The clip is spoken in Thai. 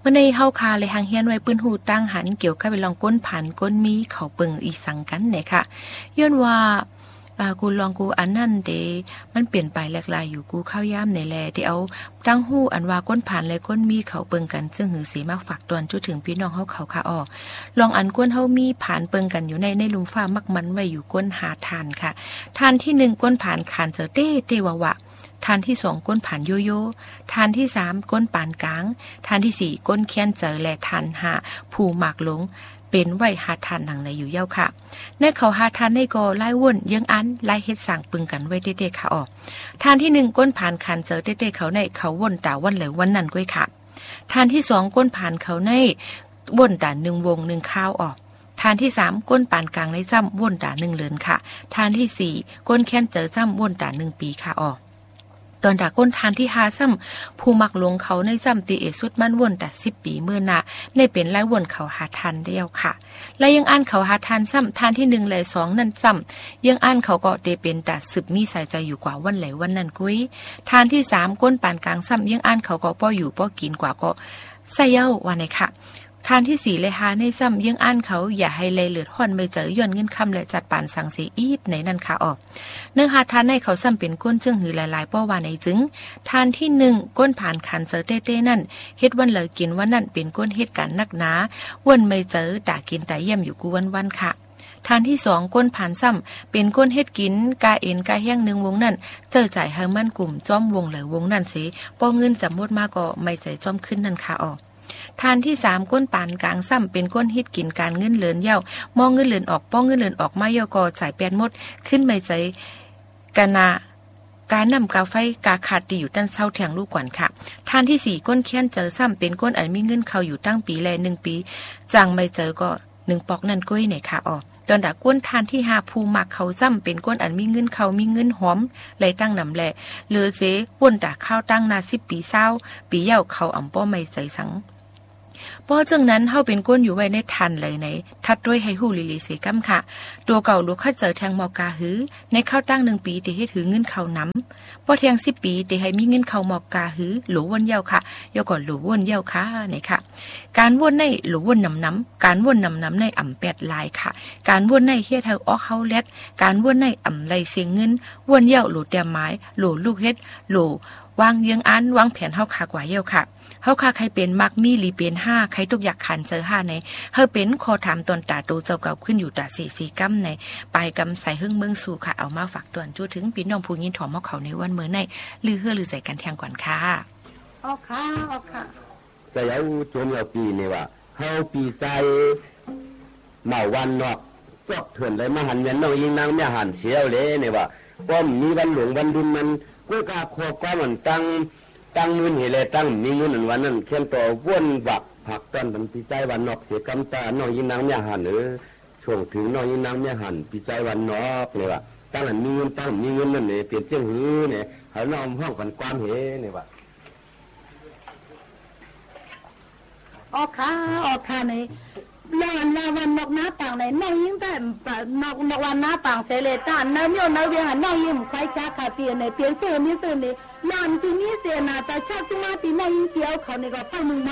มื่อในเฮาคาเลยหางเฮียนไว้ปืนหูตั้งหันเกี่ยวกับไปลองก้นผ่านก้นมีเขาเปิงอีสังกันเนี่ยค่ะย้อนว่ากูลองกูอันนั่นเดมันเปลี่ยนไปแหลกลายอยู่กูเข้าย่ามในแลที่เอาตั้งหู้อันว่าก้นผ่านและก้นมีเขาเปิงกันซึ่งหือสีมากฝากตอนจุดถึงพี่น้องเฮาเขาค่ะออกลองอันก้นเฮามีผ่านเปิงกันอยู่ในลุมฟ้ามักมันไว้อยู่ก้นหาทานค่ะทานที่1ก้นผ่านขานเจอเต้วะวะทานที่2ก้นผ่านโยโย่ทานที่3ก้นปานกลางทานที่4ก้นเคียนเจอและทานหาผู้หมากหลงเป็นไว้หาทานหนังในอยู่เย้าค่ะในเขาหาทานในก็ไล่ว่นยังอันไล่เฮ็ดสั่งปึงกันไว้เต้ๆค่ะออกทานที่1ก้นผ่านคันเจอเต้ๆเขาในเขาว่นตาวันเหลววันนั้นก้อยค่ะทานที่2ก้นผ่านเขาในว่นตา1วง1ข้าวออกทานที่3ก้นปานกลางในจ้ำว่นตา1เลือนค่ะทานที่4ก้นแค้นเจอจ้ำว่นตา1ปีค่ะออกตอนดาก้นทานที่5ซ้ำผู้มักหลงเขาในซ้ำตีเอสุดมั่นวนแต่10 ปีเมื่อน่ะในเป็นไล่วนเขาหาทันเดียวค่ะและยังอ่านเขาหาทันซ้ำทานที่1และ2นั่นซ้ำยังอ่านเขาก็เดเป็นแต่สืบมีสายใจอยู่กว่าวันไหลวันนั้นกุ้ยทานที่3ก้นปานกลางซ้ำยังอ่านเขาก็ป้ออยู่ป้อกินกว่าก็ใส่เย้าว่าไหนค่ะทานที่4เลยหาในซ้ำยังอ่านเขาอย่าให้เลยเลือดห่อนไม่เจอย่อนเงินคำและจัดปานสังเสียอีดในนั้นค่ะออกเนื้อหาทานในเขาซ้ำเป็นก้นจึงหือหลายๆป้อว่าในจึงทานที่1ก้นผ่านขันเจอเต้ๆนั่นเฮ็ดวันเลยกินวันนั่นเป็นก้นเฮ็ดกันนักหนาวันไม่เจอด่ากินแต่เยี่ยมอยู่กูวันๆค่ะทานที่2ก้นผ่านซ้ำเป็นก้นเฮ็ดกินกาเอ็นกาแห้ง1วงนั่นเจอจ่ายให้มันกลุ่มจ้อมวงเลยวงนั่นสิป้อเงินจำหมดมากก็ไม่ใจจ้อมขึ้นนั่นค่ะออกทานที่3ก้นปานกลางซ้ำเป็นก้นฮิตกินการเงินเหลือนเย้ามองเงินเหลือนออกป้องเงินเหลือนออกมาเย้าก็จ่ายแปดหมดขึ้นไม่ใจกะนาการนำกาไฟกาขาดตีอยู่ตั้งเศร้าแทงลูกก่อนค่ะทานที่4ก้นเคียนเจอซ้ำเป็นก้นอันมีเงินเขาอยู่ตั้งปีแล1 ปีจังไม่เจอก็1 ปอกนั่นก้อยไหนค่ะออกตอนดาก้นทานที่5ภูมักเขาซ้ำเป็นก้นอันมีเงินเขามีเงินหอมเลยตั้งนำแหละเหลือเสป่นดาข้าวตั้งนา10 ปีเศร้าปีเย้าเขาอ่ำป้อไม่ใจสังเพราะจังนั้นเฮาเป็นก้นอยู่ไว้ในทันเลยในทัดด้วยให้ฮู้ลิลิเสกัมค่ะตัวเก่าลูกคัดเจอแทงมอกาหือในข้าวตั้ง1 ปีที่เฮ็ดหือเงินเขานำพอแทง10 ปีที่ให้มีเงินเขามอกาหือหลูวนเย้าค่ะยก่อนหลูวนเย้าค่ะนี่ค่ะการวนในหลูวนนำการวนนำในอ่ำ8ลายค่ะการวนในเฮ็ดเฮาออกเฮาเล็ดการวนในอ่ำไหลเสียงเงินวนเย้าหลูแต้มไม้หลูลูกเฮ็ดหลูวางเยืองอันวางแผนเฮาคากว่าเย้าค่ะเฮาค่ะใครเป็นมักมีหลีเป็น5ใครทุกอยากขันเจอ5ในเฮาเป็นขอถามตนตาโตเจ้าเก่าขึ้นอยู่ตาสีกำในปลายกำใส่หึ่งเมืองสู่ค่ะเอามาฝากตวนจู้ถึงพี่น้องผู้ยินถอมเฮาเขาในวันมื้อในลือเฮือลือใส่กันแทงก่อนค่ะอ๋อค่ะแต่เอาจนเอาปีนี่ว่าเฮาปีใส่เมาวันเนาะจอกเถื่อนเลยมาหันแม่นน้องยิงนางแม่หันเสียวเลยนี่ว่าป้อมมีวันหลวงวันดุลมันกูกาขอก้ามันตั้งเงินเฮเลยตั้งมีเงินอันวันนั้นเขียนต่อวนบักผักต้นมันปีใจวันนอกเสียกำตาน้องยินนางแม่หันช่วงถึงน้องยินนางแม่หันปีใจวันนอกเลยว่าตั้งอันมีเงินตั้งมีเงินนั่นเนี่ยเปลี่ยนเจ้าหือเนี่ยเขาน้องห้องกันความเฮเนี่ยว่าอ๋อค่ะในวันนกหน้าต่างในน้องยิ่งแต่นกวันหน้าต่างเสเลต้านน้ำโยนน้ำเวียงน้องยิ่งใครจ้าขาเปลี่ยนในเปลี่ยนซื้อนี่นอนที่นี่เสียนาแต่ชาติมาตีน้องยิ่งเสียวเขาในก็ป้ามึง